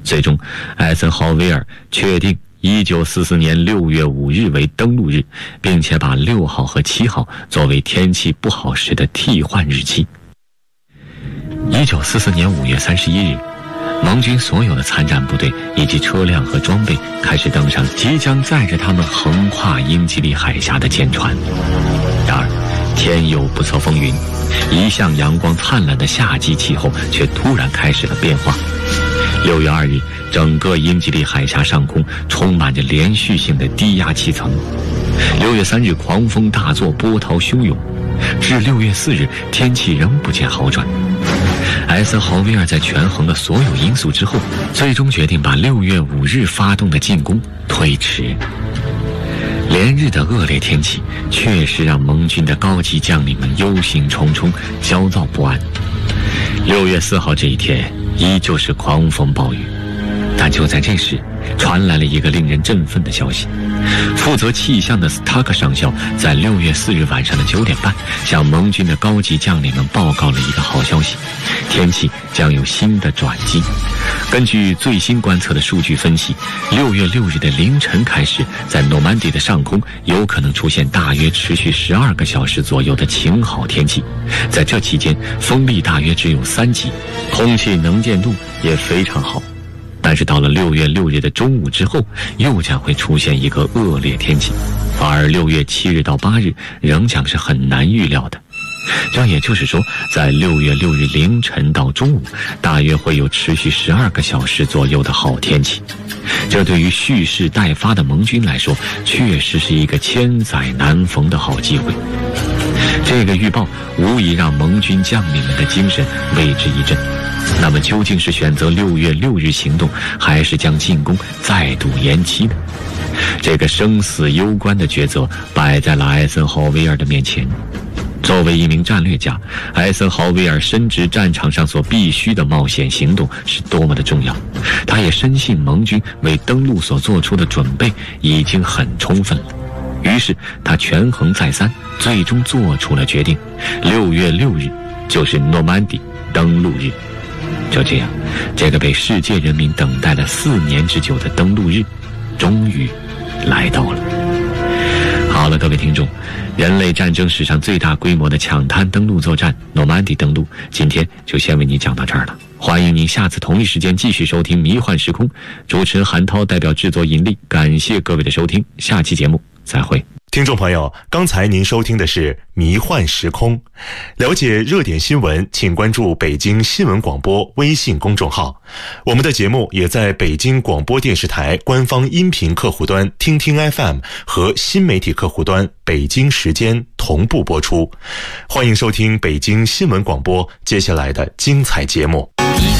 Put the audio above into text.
最终艾森豪威尔确定1944年6月5日为登陆日，并且把6号和7号作为天气不好时的替换日期。1944年5月31日，盟军所有的参战部队以及车辆和装备开始登上即将载着他们横跨英吉利海峡的舰船。然而天有不测风云，一向阳光灿烂的夏季气候却突然开始了变化。6月2日，整个英吉利海峡上空充满着连续性的低压气层。6月3日，狂风大作，波涛汹涌。至6月4日，天气仍不见好转。艾森豪威尔在权衡了所有因素之后，最终决定把6月5日发动的进攻推迟。连日的恶劣天气确实让盟军的高级将领们忧心忡忡，焦躁不安。6月4号这一天依旧是狂风暴雨，但就在这时传来了一个令人振奋的消息。负责气象的斯塔克上校在6月4日晚上的9点半向盟军的高级将领们报告了一个好消息，天气将有新的转机。根据最新观测的数据分析，6月6日的凌晨开始，在诺曼底的上空有可能出现大约持续12个小时左右的晴好天气。在这期间，风力大约只有3级，空气能见度也非常好。但是到了6月6日的中午之后，又将会出现一个恶劣天气，而6月7日到8日仍将是很难预料的。这也就是说，在6月6日凌晨到中午，大约会有持续12个小时左右的好天气。这对于蓄势待发的盟军来说，确实是一个千载难逢的好机会。这个预报无疑让盟军将领们的精神为之一振。那么究竟是选择6月6日行动，还是将进攻再度延期呢？这个生死攸关的抉择摆在了艾森豪威尔的面前。作为一名战略家，艾森豪威尔深知战场上所必须的冒险行动是多么的重要。他也深信盟军为登陆所做出的准备已经很充分了。于是他权衡再三，最终做出了决定：6月6日就是诺曼底登陆日。就这样，这个被世界人民等待了4年之久的登陆日终于来到了。好了，各位听众，人类战争史上最大规模的抢滩登陆作战诺曼底登陆，今天就先为你讲到这儿了。欢迎您下次同一时间继续收听迷幻时空，主持人韩涛代表制作引力，感谢各位的收听，下期节目再会。 听众朋友，刚才您收听的是迷幻时空。了解热点新闻，请关注北京新闻广播微信公众号。我们的节目也在北京广播电视台官方音频客户端听听 FM 和新媒体客户端北京时间同步播出。欢迎收听北京新闻广播接下来的精彩节目。